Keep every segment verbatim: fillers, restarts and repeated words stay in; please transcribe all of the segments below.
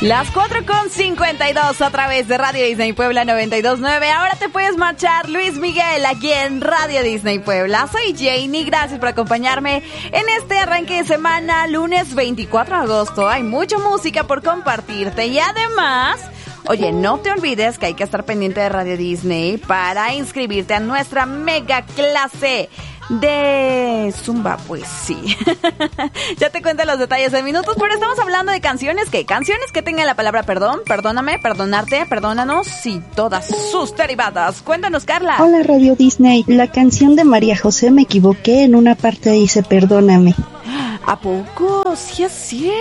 Las cuatro con cincuenta y dos a través de Radio Disney Puebla noventa y dos punto nueve. Ahora te puedes marchar, Luis Miguel, aquí en Radio Disney Puebla. Soy Janie, gracias por acompañarme en este arranque de semana, lunes veinticuatro de agosto. Hay mucha música por compartirte y además... Oye, no te olvides que hay que estar pendiente de Radio Disney para inscribirte a nuestra mega clase de Zumba, pues sí. Ya te cuento los detalles en minutos, pero estamos hablando de canciones que canciones que tengan la palabra perdón, perdóname, perdonarte, perdónanos y todas sus derivadas. Cuéntanos, Carla. Hola, Radio Disney. La canción de María José, me equivoqué, en una parte dice perdóname. ¿A poco? Sí es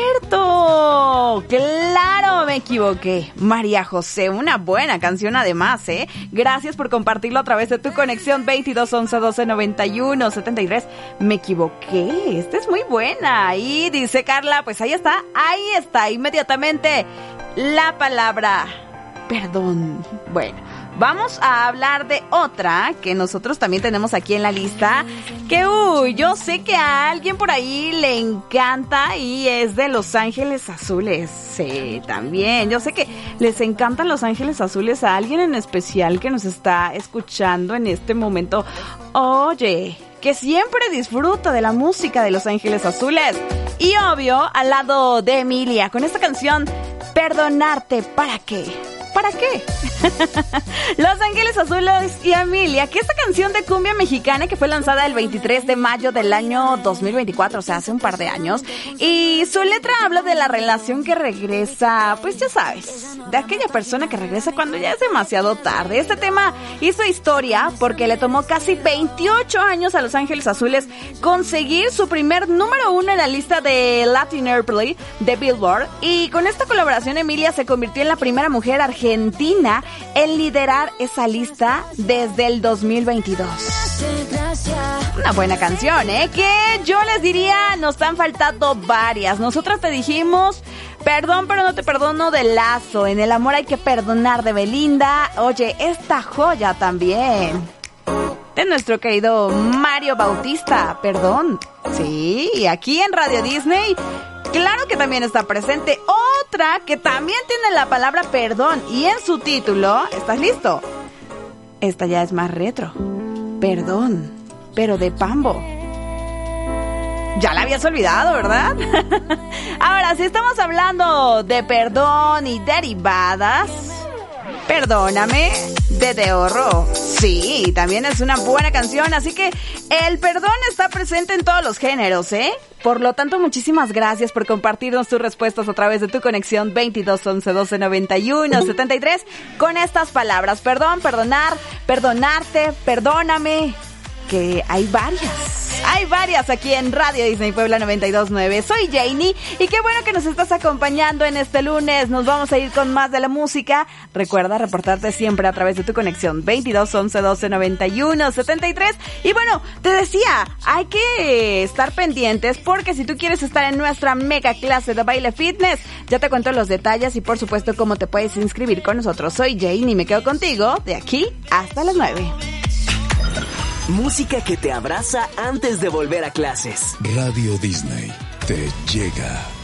cierto. Claro, me equivoqué. María José, una buena canción además, ¿eh? Gracias por compartirlo a través de tu conexión veintidós once doce noventa y uno setenta y tres. Me equivoqué. Esta es muy buena. Y dice Carla, pues ahí está, ahí está, inmediatamente la palabra perdón. Bueno, vamos a hablar de otra que nosotros también tenemos aquí en la lista, que uy, yo sé que a alguien por ahí le encanta y es de Los Ángeles Azules. Sí, también, yo sé que les encantan Los Ángeles Azules. A alguien en especial que nos está escuchando en este momento, oye, que siempre disfruta de la música de Los Ángeles Azules. Y obvio, al lado de Emilia, con esta canción, Perdonarte, ¿para qué? ¿Para qué? Los Ángeles Azules y Emilia, que esta canción de cumbia mexicana que fue lanzada el veintitrés de mayo del año dos mil veinticuatro, o sea, hace un par de años, y su letra habla de la relación que regresa, pues ya sabes, de aquella persona que regresa cuando ya es demasiado tarde. Este tema hizo historia porque le tomó casi veintiocho años a Los Ángeles Azules conseguir su primer número uno en la lista de Latin Airplay de Billboard, y con esta colaboración Emilia se convirtió en la primera mujer argentina Argentina en liderar esa lista desde el dos mil veintidós. Una buena canción, ¿eh? Que yo les diría, nos están faltando varias. Nosotras te dijimos, perdón pero no te perdono, de Lazo. En el amor hay que perdonar, de Belinda. Oye, esta joya también de nuestro querido Mario Bautista, perdón. Sí, aquí en Radio Disney, claro que también está presente otra que también tiene la palabra perdón y en su título, ¿estás listo? Esta ya es más retro. Perdón, pero de Pambo. Ya la habías olvidado, ¿verdad? Ahora, si estamos hablando de perdón y derivadas, Perdóname, de Deorro. Sí, también es una buena canción, así que el perdón está presente en todos los géneros, ¿eh? Por lo tanto, muchísimas gracias por compartirnos tus respuestas a través de tu conexión veintidós once doce noventa y uno setenta y tres con estas palabras: perdón, perdonar, perdonarte, perdóname, que hay varias. Hay varias aquí en Radio Disney Puebla noventa y dos punto nueve. Soy Janie y qué bueno que nos estás acompañando en este lunes. Nos vamos a ir con más de la música. Recuerda reportarte siempre a través de tu conexión veintidós once doce noventa y uno setenta y tres. Y bueno, te decía, hay que estar pendientes porque si tú quieres estar en nuestra mega clase de baile fitness, ya te cuento los detalles y por supuesto cómo te puedes inscribir con nosotros. Soy Janie y me quedo contigo de aquí hasta las nueve. Música que te abraza antes de volver a clases. Radio Disney te llega.